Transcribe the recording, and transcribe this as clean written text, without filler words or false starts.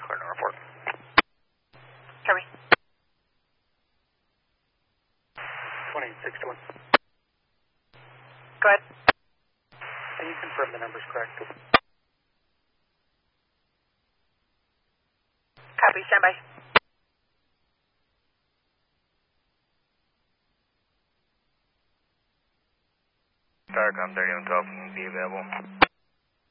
Clear to report. Copy. 2861. Go ahead. Can you confirm the number's correct? Copy. Stand by. Starcom 3112 can be available.